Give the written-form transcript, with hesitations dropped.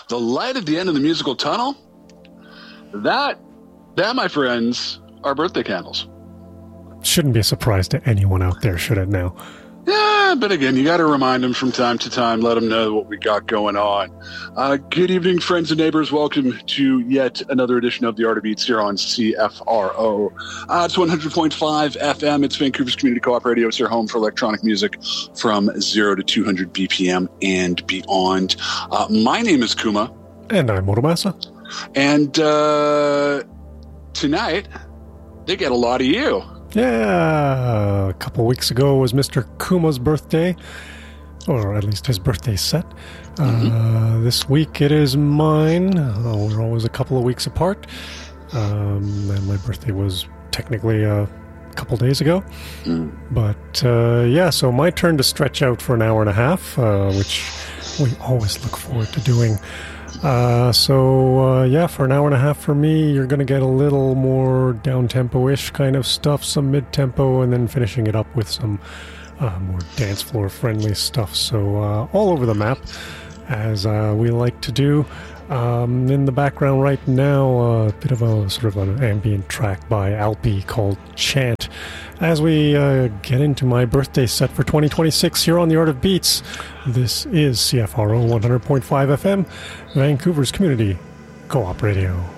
The light at the end of the musical tunnel? That, my friends, are birthday candles. Shouldn't be a surprise to anyone out there, should it now? Yeah, but again, you got to remind them from time to time, let them know what we got going on. Good evening, friends and neighbors. Welcome to yet another edition of The Art of Beats here on CFRO. It's 100.5 FM. It's Vancouver's Community Co-op Radio. It's your home for electronic music from 0 to 200 BPM and beyond. My name is Kuma. And I'm Motomasa. And tonight, they get a lot of you. Yeah, a couple weeks ago was Mr. Kuma's birthday, or at least his birthday set. This week it is mine. We're always a couple of weeks apart. And my birthday was technically a couple days ago. But yeah, so my turn to stretch out for an hour and a half, which we always look forward to doing. Yeah, for an hour and a half for me, you're going to get a little more down-tempo-ish kind of stuff, some mid-tempo, and then finishing it up with some more dance floor-friendly stuff. So all over the map, as we like to do. In the background right now, a bit of a sort of an ambient track by Alpi called Chant. As we get into my birthday set for 2026 here on The Art of Beats, this is CFRO 100.5 FM, Vancouver's Community Co-op Radio.